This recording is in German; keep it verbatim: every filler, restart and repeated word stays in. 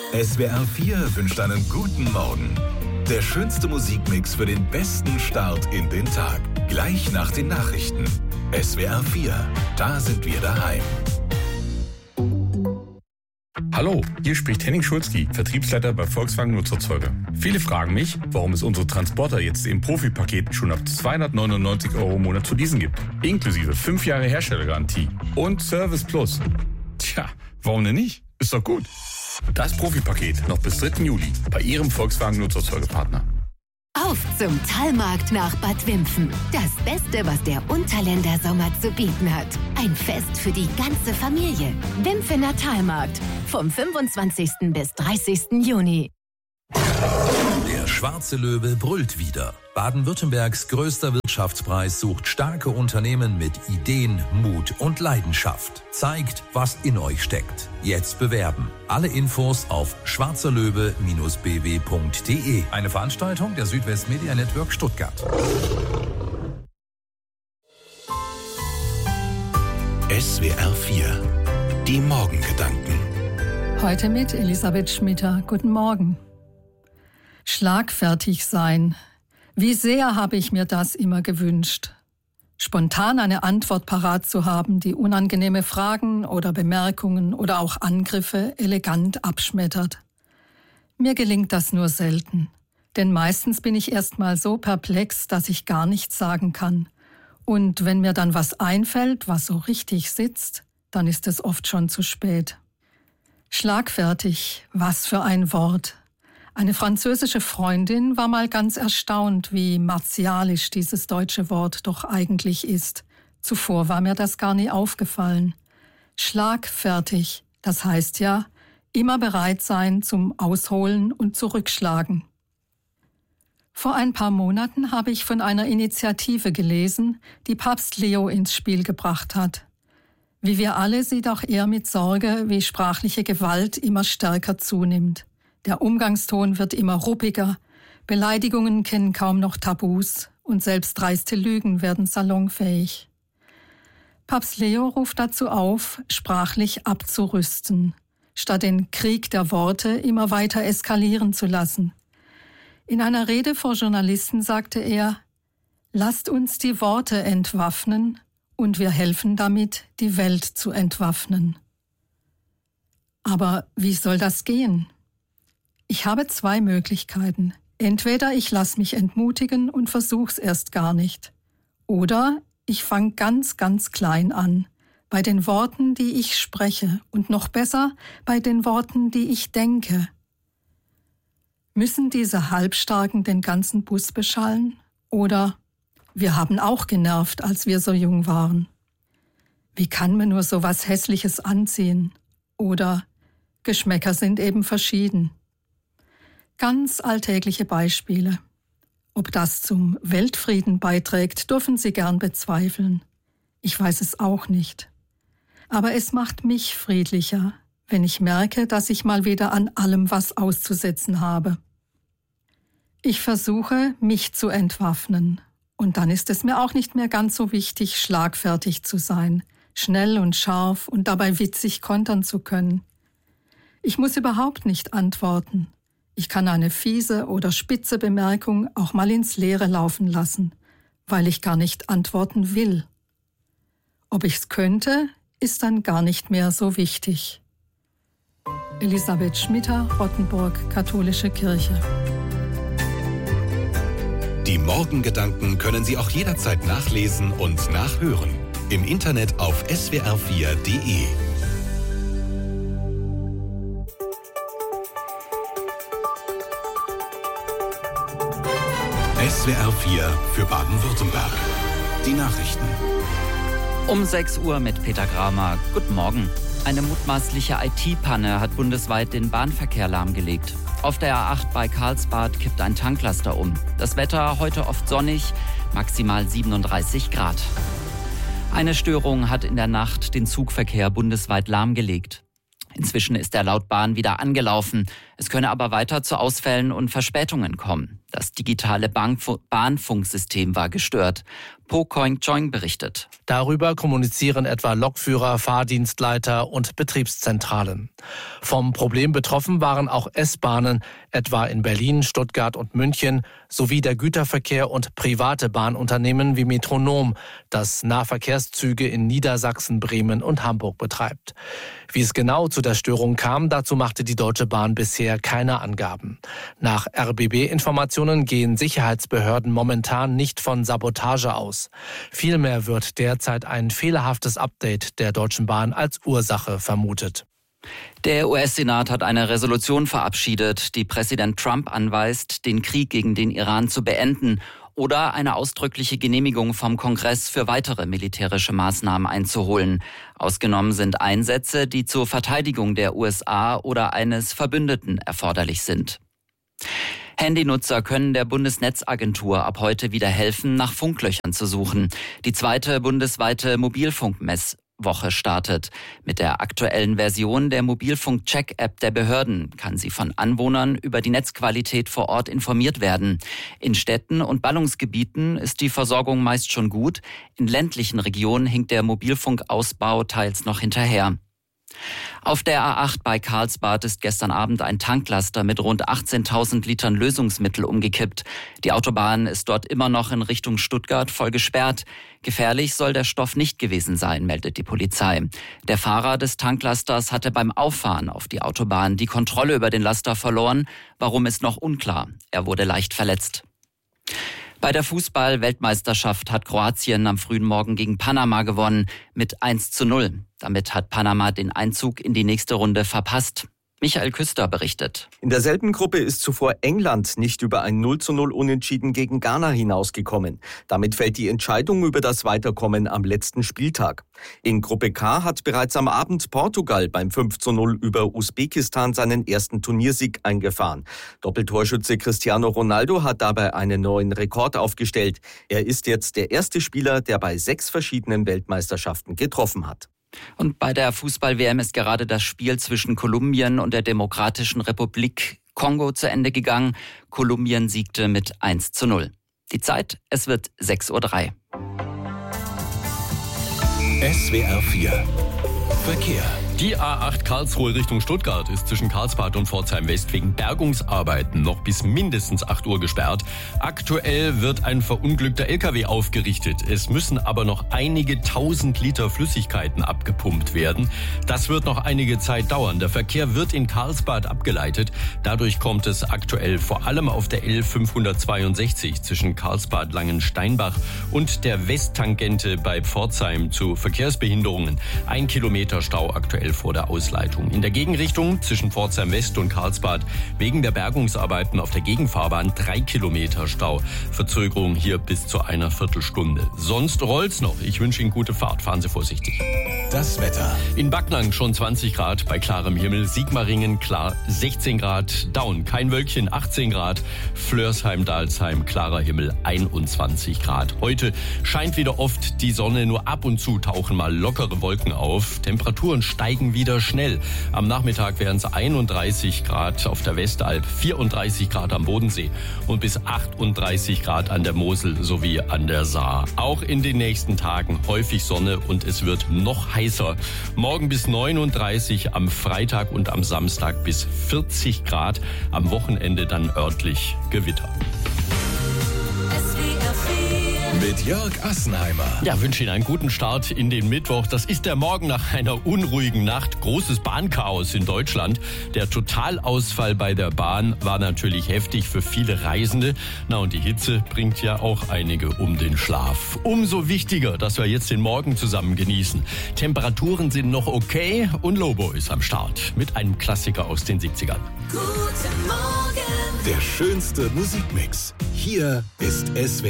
S W R vier wünscht einen guten Morgen. Der schönste Musikmix für den besten Start in den Tag. Gleich nach den Nachrichten. S W R vier, da sind wir daheim. Hallo, hier spricht Henning Schulzki, Vertriebsleiter bei Volkswagen Nutzerzeuger. Viele fragen mich, warum es unsere Transporter jetzt im Profipaket schon ab zweihundertneunundneunzig Euro im Monat zu leasen gibt. Inklusive fünf Jahre Herstellergarantie und Service Plus. Tja, warum denn nicht? Ist doch gut. Das Profipaket noch bis dritten Juli bei Ihrem Volkswagen Nutzerzeugerpartner. Auf zum Talmarkt nach Bad Wimpfen. Das Beste, was der Unterländer Sommer zu bieten hat. Ein Fest für die ganze Familie. Wimpfener Talmarkt. Vom fünfundzwanzigsten bis dreißigsten Juni. Der schwarze Löwe brüllt wieder. Baden-Württembergs größter Wirtschaftspreis sucht starke Unternehmen mit Ideen, Mut und Leidenschaft. Zeigt, was in euch steckt. Jetzt bewerben. Alle Infos auf schwarzerlöwe Bindestrich b w punkt d e. Eine Veranstaltung der Südwest Media Network Stuttgart. S W R vier. Die Morgengedanken. Heute mit Elisabeth Schmitter. Guten Morgen. Schlagfertig sein. Wie sehr habe ich mir das immer gewünscht. Spontan eine Antwort parat zu haben, die unangenehme Fragen oder Bemerkungen oder auch Angriffe elegant abschmettert. Mir gelingt das nur selten, denn meistens bin ich erst mal so perplex, dass ich gar nichts sagen kann. Und wenn mir dann was einfällt, was so richtig sitzt, dann ist es oft schon zu spät. Schlagfertig, was für ein Wort. Eine französische Freundin war mal ganz erstaunt, wie martialisch dieses deutsche Wort doch eigentlich ist. Zuvor war mir das gar nie aufgefallen. Schlagfertig, das heißt ja, immer bereit sein zum Ausholen und Zurückschlagen. Vor ein paar Monaten habe ich von einer Initiative gelesen, die Papst Leo ins Spiel gebracht hat. Wie wir alle sieht auch er mit Sorge, wie sprachliche Gewalt immer stärker zunimmt. Der Umgangston wird immer ruppiger, Beleidigungen kennen kaum noch Tabus und selbst dreiste Lügen werden salonfähig. Papst Leo ruft dazu auf, sprachlich abzurüsten, statt den Krieg der Worte immer weiter eskalieren zu lassen. In einer Rede vor Journalisten sagte er: Lasst uns die Worte entwaffnen und wir helfen damit, die Welt zu entwaffnen. Aber wie soll das gehen? Ich habe zwei Möglichkeiten. Entweder ich lasse mich entmutigen und versuch's erst gar nicht. Oder ich fange ganz, ganz klein an, bei den Worten, die ich spreche und noch besser bei den Worten, die ich denke. Müssen diese Halbstarken den ganzen Bus beschallen? Oder wir haben auch genervt, als wir so jung waren. Wie kann man nur so was Hässliches anziehen? Oder Geschmäcker sind eben verschieden. Ganz alltägliche Beispiele. Ob das zum Weltfrieden beiträgt, dürfen Sie gern bezweifeln. Ich weiß es auch nicht. Aber es macht mich friedlicher, wenn ich merke, dass ich mal wieder an allem was auszusetzen habe. Ich versuche, mich zu entwaffnen. Und dann ist es mir auch nicht mehr ganz so wichtig, schlagfertig zu sein, schnell und scharf und dabei witzig kontern zu können. Ich muss überhaupt nicht antworten. Ich kann eine fiese oder spitze Bemerkung auch mal ins Leere laufen lassen, weil ich gar nicht antworten will. Ob ich's könnte, ist dann gar nicht mehr so wichtig. Elisabeth Schmitter, Rottenburg, Katholische Kirche. Die Morgengedanken können Sie auch jederzeit nachlesen und nachhören. Im Internet auf s w r vier punkt d e. S W R vier für Baden-Württemberg. Die Nachrichten. Um sechs Uhr mit Peter Kramer. Guten Morgen. Eine mutmaßliche I T-Panne hat bundesweit den Bahnverkehr lahmgelegt. Auf der A acht bei Karlsbad kippt ein Tanklaster um. Das Wetter heute oft sonnig, maximal siebenunddreißig Grad. Eine Störung hat in der Nacht den Zugverkehr bundesweit lahmgelegt. Inzwischen ist er laut Bahn wieder angelaufen. Es könne aber weiter zu Ausfällen und Verspätungen kommen. Das digitale Bahnfunksystem war gestört. Po Koing-Choing berichtet. Darüber kommunizieren etwa Lokführer, Fahrdienstleiter und Betriebszentralen. Vom Problem betroffen waren auch S-Bahnen, etwa in Berlin, Stuttgart und München, sowie der Güterverkehr und private Bahnunternehmen wie Metronom, das Nahverkehrszüge in Niedersachsen, Bremen und Hamburg betreibt. Wie es genau zu der Störung kam, dazu machte die Deutsche Bahn bisher keine Angaben. Nach R B B-Informationen gehen Sicherheitsbehörden momentan nicht von Sabotage aus. Vielmehr wird derzeit ein fehlerhaftes Update der Deutschen Bahn als Ursache vermutet. Der U S-Senat hat eine Resolution verabschiedet, die Präsident Trump anweist, den Krieg gegen den Iran zu beenden oder eine ausdrückliche Genehmigung vom Kongress für weitere militärische Maßnahmen einzuholen. Ausgenommen sind Einsätze, die zur Verteidigung der U S A oder eines Verbündeten erforderlich sind. Handynutzer können der Bundesnetzagentur ab heute wieder helfen, nach Funklöchern zu suchen. Die zweite bundesweite Mobilfunkmesswoche startet. Mit der aktuellen Version der Mobilfunk-Check-App der Behörden kann sie von Anwohnern über die Netzqualität vor Ort informiert werden. In Städten und Ballungsgebieten ist die Versorgung meist schon gut. In ländlichen Regionen hinkt der Mobilfunkausbau teils noch hinterher. Auf der A acht bei Karlsbad ist gestern Abend ein Tanklaster mit rund achtzehntausend Litern Lösungsmittel umgekippt. Die Autobahn ist dort immer noch in Richtung Stuttgart voll gesperrt. Gefährlich soll der Stoff nicht gewesen sein, meldet die Polizei. Der Fahrer des Tanklasters hatte beim Auffahren auf die Autobahn die Kontrolle über den Laster verloren. Warum ist noch unklar. Er wurde leicht verletzt. Bei der Fußball-Weltmeisterschaft hat Kroatien am frühen Morgen gegen Panama gewonnen mit eins zu null. Damit hat Panama den Einzug in die nächste Runde verpasst. Michael Küster berichtet. In derselben Gruppe ist zuvor England nicht über ein null zu null Unentschieden gegen Ghana hinausgekommen. Damit fällt die Entscheidung über das Weiterkommen am letzten Spieltag. In Gruppe K hat bereits am Abend Portugal beim fünf zu null über Usbekistan seinen ersten Turniersieg eingefahren. Doppeltorschütze Cristiano Ronaldo hat dabei einen neuen Rekord aufgestellt. Er ist jetzt der erste Spieler, der bei sechs verschiedenen Weltmeisterschaften getroffen hat. Und bei der Fußball-W M ist gerade das Spiel zwischen Kolumbien und der Demokratischen Republik Kongo zu Ende gegangen. Kolumbien siegte mit eins zu null. Die Zeit, es wird sechs Uhr drei. S W R vier Verkehr. Die A acht Karlsruhe Richtung Stuttgart ist zwischen Karlsbad und Pforzheim West wegen Bergungsarbeiten noch bis mindestens acht Uhr gesperrt. Aktuell wird ein verunglückter L K W aufgerichtet. Es müssen aber noch einige tausend Liter Flüssigkeiten abgepumpt werden. Das wird noch einige Zeit dauern. Der Verkehr wird in Karlsbad abgeleitet. Dadurch kommt es aktuell vor allem auf der L fünfhundertzweiundsechzig zwischen Karlsbad-Langensteinbach und der Westtangente bei Pforzheim zu Verkehrsbehinderungen. Ein Kilometer Stau aktuell vor der Ausleitung. In der Gegenrichtung zwischen Pforzheim West und Karlsbad wegen der Bergungsarbeiten auf der Gegenfahrbahn drei Kilometer Stau. Verzögerung hier bis zu einer Viertelstunde. Sonst rollt's noch. Ich wünsche Ihnen gute Fahrt. Fahren Sie vorsichtig. Das Wetter. In Backnang schon zwanzig Grad bei klarem Himmel. Sigmaringen klar sechzehn Grad. Daun kein Wölkchen achtzehn Grad. Flörsheim-Dalsheim klarer Himmel einundzwanzig Grad. Heute scheint wieder oft die Sonne. Nur ab und zu tauchen mal lockere Wolken auf. Temperaturen steigen wieder schnell. Am Nachmittag wären es einunddreißig Grad auf der Westalb, vierunddreißig Grad am Bodensee und bis achtunddreißig Grad an der Mosel sowie an der Saar. Auch in den nächsten Tagen häufig Sonne und es wird noch heißer. Morgen bis neununddreißig, am Freitag und am Samstag bis vierzig Grad. Am Wochenende dann örtlich Gewitter. Mit Jörg Assenheimer. Ja, wünsche Ihnen einen guten Start in den Mittwoch. Das ist der Morgen nach einer unruhigen Nacht. Großes Bahnchaos in Deutschland. Der Totalausfall bei der Bahn war natürlich heftig für viele Reisende. Na, und die Hitze bringt ja auch einige um den Schlaf. Umso wichtiger, dass wir jetzt den Morgen zusammen genießen. Temperaturen sind noch okay und Lobo ist am Start mit einem Klassiker aus den siebzigern. Guten Morgen. Der schönste Musikmix. Hier ist S W R